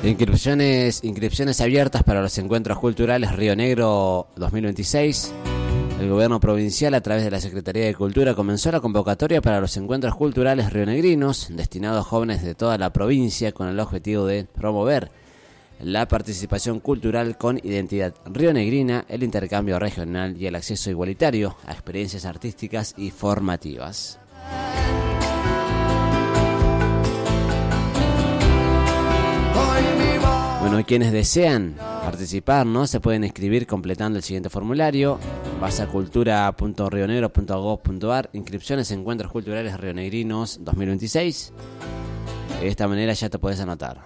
Inscripciones abiertas para los encuentros culturales Río Negro 2026. El gobierno provincial, a través de la Secretaría de Cultura, comenzó la convocatoria para los encuentros culturales rionegrinos destinados a jóvenes de toda la provincia, con el objetivo de promover la participación cultural con identidad rionegrina, el intercambio regional y el acceso igualitario a experiencias artísticas y formativas. Bueno, quienes desean participar, ¿no?, se pueden inscribir completando el siguiente formulario. Vas a cultura.rionegro.gov.ar, inscripciones encuentros culturales rionegrinos 2026. De esta manera ya te puedes anotar.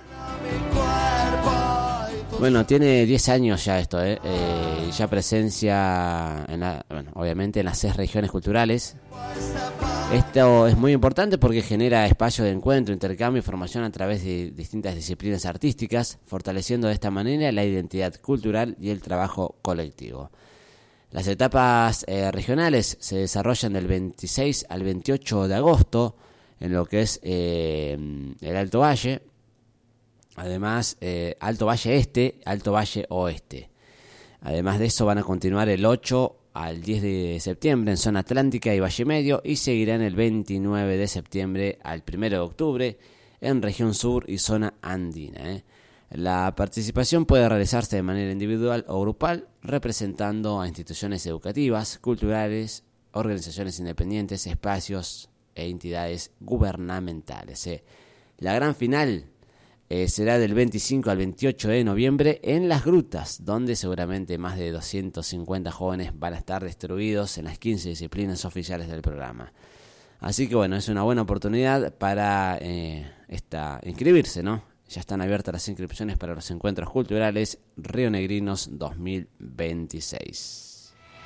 Bueno, tiene 10 años ya esto, ya presencia obviamente en las 6 regiones culturales. Esto es muy importante porque genera espacios de encuentro, intercambio y formación a través de distintas disciplinas artísticas, fortaleciendo de esta manera la identidad cultural y el trabajo colectivo. Las etapas regionales se desarrollan del 26 al 28 de agosto en lo que es el Alto Valle, además Alto Valle Este, Alto Valle Oeste. Además de eso van a continuar el 8 al 10 de septiembre en zona atlántica y Valle Medio, y seguirán el 29 de septiembre al 1 de octubre en región sur y zona andina. La participación puede realizarse de manera individual o grupal, representando a instituciones educativas, culturales, organizaciones independientes, espacios e entidades gubernamentales. La gran final será del 25 al 28 de noviembre en Las Grutas, donde seguramente más de 250 jóvenes van a estar distribuidos en las 15 disciplinas oficiales del programa. Así que bueno, es una buena oportunidad para inscribirse, ¿no? Ya están abiertas las inscripciones para los encuentros culturales rionegrinos 2026.